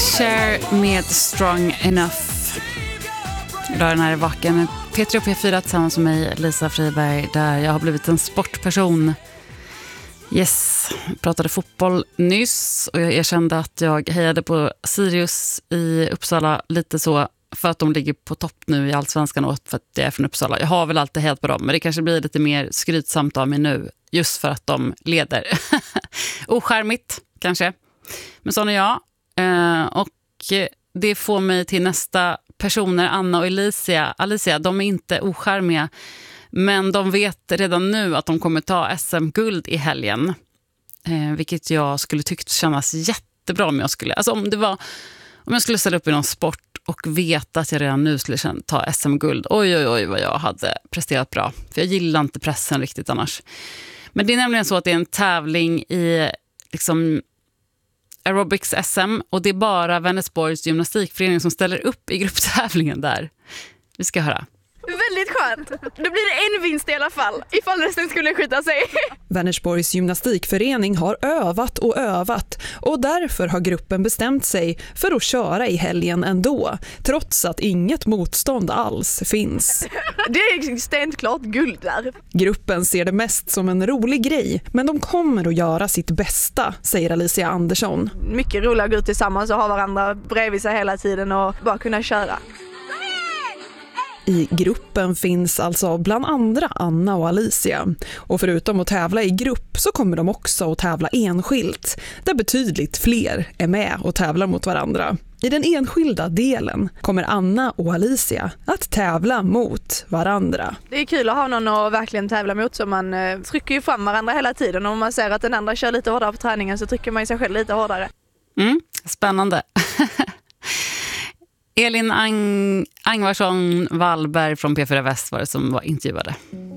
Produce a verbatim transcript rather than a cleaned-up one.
Cher med Strong Enough. Idag är den här vaken med P tre och P fyra tillsammans med mig, Lisa Friberg, där jag har blivit en sportperson. Yes, jag pratade fotboll nyss och jag erkände att jag hejade på Sirius i Uppsala lite så för att de ligger på topp nu i Allsvenskan och för att jag är från Uppsala. Jag har väl alltid hejat på dem, men det kanske blir lite mer skrytsamt av mig nu just för att de leder. Oskärmigt kanske, men sån är jag. Uh, och det får mig till nästa personer, Anna och Alicia. Alicia, de är inte oskärmiga, men de vet redan nu att de kommer ta S M-guld i helgen. Uh, vilket jag skulle tyckt kännas jättebra om jag skulle. Alltså om det var, om jag skulle ställa upp i någon sport och veta att jag redan nu skulle ta S M-guld. Oj, oj, oj vad jag hade presterat bra. För jag gillar inte pressen riktigt annars. Men det är nämligen så att det är en tävling i liksom Aerobics S M och det är bara Vänersborgs gymnastikförening som ställer upp i grupptävlingen där. Vi ska höra. Väldigt skönt. Då blir det en vinst i alla fall, ifall resten skulle skjuta sig. Vänersborgs gymnastikförening har övat och övat och därför har gruppen bestämt sig för att köra i helgen ändå, trots att inget motstånd alls finns. Det är extremt klart guld där. Gruppen ser det mest som en rolig grej, men de kommer att göra sitt bästa, säger Alicia Andersson. Mycket roligt att gå ut tillsammans och ha varandra bredvid sig hela tiden och bara kunna köra. I gruppen finns alltså bland andra Anna och Alicia. Och förutom att tävla i grupp så kommer de också att tävla enskilt, där betydligt fler är med och tävlar mot varandra. I den enskilda delen kommer Anna och Alicia att tävla mot varandra. Det är kul att ha någon att verkligen tävla mot, så man eh, trycker ju fram varandra hela tiden. Och om man ser att den andra kör lite hårdare på träningen så trycker man sig själv lite hårdare. Mm, spännande. Elin Ang- Angvarsson Wallberg från P fyra Väst var det som var intervjuade.